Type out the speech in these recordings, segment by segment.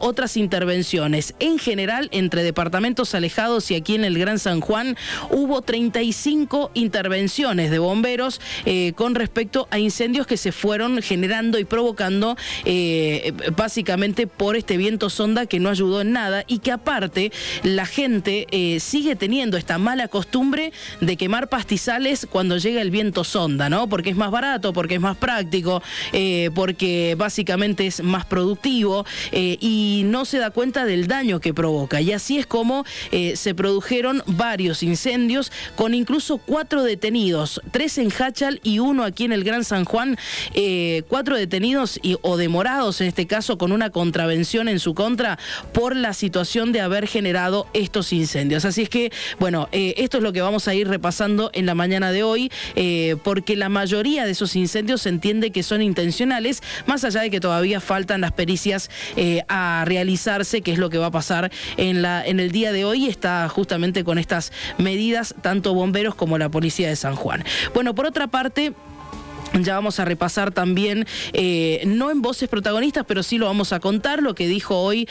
otras intervenciones. En general, entre departamentos alejados y aquí en el Gran San Juan, hubo 35 intervenciones de bomberos con respecto a incendios que se fueron generando y provocando básicamente por este viento sonda que no ayudó en nada y que aparte la gente sigue teniendo esta mala costumbre de quemar pastizales cuando llega el viento sonda, ¿no? Porque es más barato, porque es más práctico, porque básicamente es más productivo y no se da cuenta del daño que provoca. Y así es como se produjeron varios incendios con incluso 4 detenidos, 3 en Hachal y 1 aquí en el Gran San Juan, 4 detenidos o demorados en este caso con una contravención en su contra por la situación de haber generado estos incendios. Así es que, bueno, esto es lo que vamos a ir repasando en la mañana de hoy, porque la mayoría de esos incendios se entiende que son intencionales, más allá de que todavía faltan las pericias a realizarse, que es lo que va a pasar en el día de hoy. Está justamente con estas medidas tanto bomberos como la policía de San Juan. Bueno, por otra parte, ya vamos a repasar también, no en voces protagonistas, pero sí lo vamos a contar, lo que dijo hoy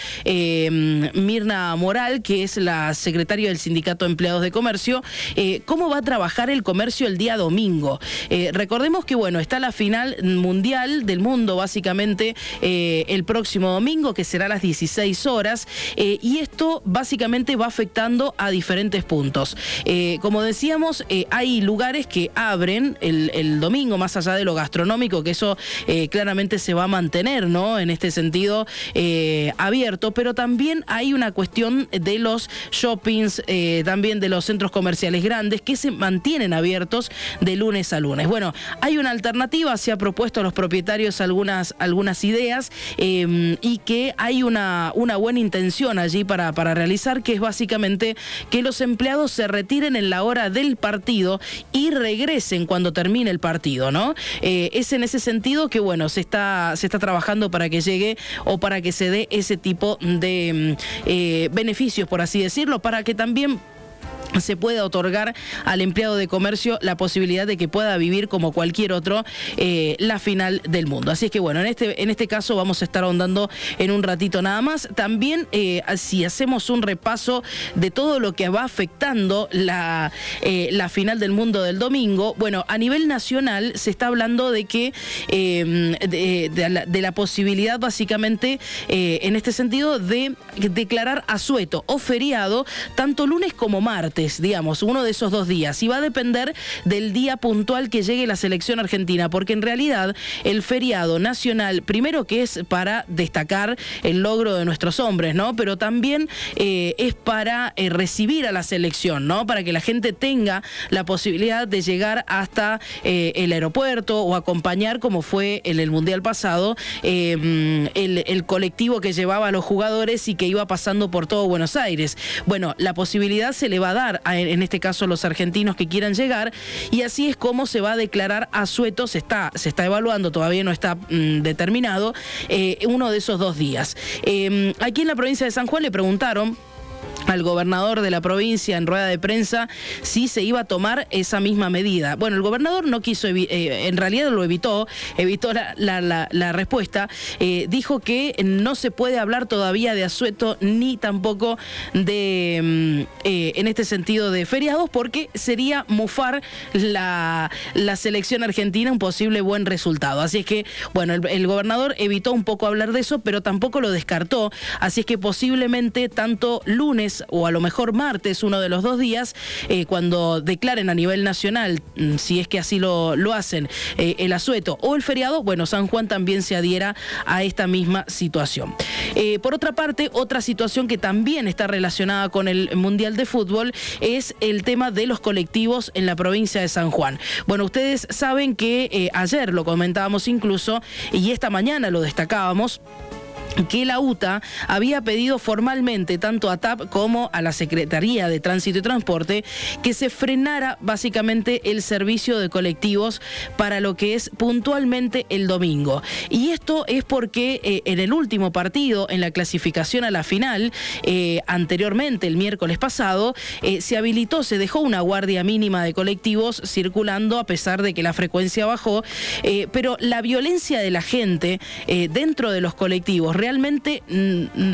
Mirna Moral, que es la secretaria del Sindicato de Empleados de Comercio, cómo va a trabajar el comercio el día domingo. Recordemos que, bueno, está la final mundial del mundo, básicamente, el próximo domingo, que será a las 16 horas, y esto básicamente va afectando a diferentes puntos. Como decíamos, hay lugares que abren el domingo, más allá de lo gastronómico, que eso claramente se va a mantener, ¿no? En este sentido, abierto, pero también hay una cuestión de los shoppings, también de los centros comerciales grandes que se mantienen abiertos de lunes a lunes. Bueno, hay una alternativa, se ha propuesto a los propietarios algunas ideas y que hay una buena intención allí para realizar, que es básicamente que los empleados se retiren en la hora del partido y regresen cuando termine el partido, ¿no? Es en ese sentido que, bueno, se está trabajando para que llegue o para que se dé ese tipo de beneficios, por así decirlo, para que también se pueda otorgar al empleado de comercio la posibilidad de que pueda vivir como cualquier otro la final del mundo. Así es que, bueno, en este caso vamos a estar ahondando en un ratito nada más. También, si hacemos un repaso de todo lo que va afectando la final del mundo del domingo, bueno, a nivel nacional se está hablando de que de la posibilidad básicamente en este sentido de declarar asueto o feriado tanto lunes como martes, digamos, uno de esos 2 días, y va a depender del día puntual que llegue la selección argentina, porque en realidad el feriado nacional, primero que es para destacar el logro de nuestros hombres, ¿no? Pero también es para recibir a la selección, ¿no? Para que la gente tenga la posibilidad de llegar hasta el aeropuerto o acompañar, como fue en el Mundial pasado, el colectivo que llevaba a los jugadores y que iba pasando por todo Buenos Aires. Bueno, la posibilidad se le va a dar en este caso los argentinos que quieran llegar, y así es como se va a declarar asueto. Se está evaluando, todavía no está determinado uno de esos 2 días. Aquí en la provincia de San Juan le preguntaron al gobernador de la provincia en rueda de prensa si se iba a tomar esa misma medida. Bueno, el gobernador no quiso, en realidad lo evitó la respuesta. Dijo que no se puede hablar todavía de asueto ni tampoco de, en este sentido, de feriados, porque sería mufar la selección argentina un posible buen resultado. Así es que, bueno, el gobernador evitó un poco hablar de eso, pero tampoco lo descartó. Así es que posiblemente tanto lunes o a lo mejor martes, uno de los 2 días, cuando declaren a nivel nacional, si es que así lo hacen, el asueto o el feriado, bueno, San Juan también se adhiera a esta misma situación. Por otra parte, otra situación que también está relacionada con el Mundial de Fútbol es el tema de los colectivos en la provincia de San Juan. Bueno, ustedes saben que ayer lo comentábamos incluso, y esta mañana lo destacábamos, que la UTA había pedido formalmente tanto a TAP como a la Secretaría de Tránsito y Transporte que se frenara básicamente el servicio de colectivos para lo que es puntualmente el domingo. Y esto es porque en el último partido, en la clasificación a la final, anteriormente, el miércoles pasado, se habilitó, se dejó una guardia mínima de colectivos circulando a pesar de que la frecuencia bajó, pero la violencia de la gente dentro de los colectivos realmente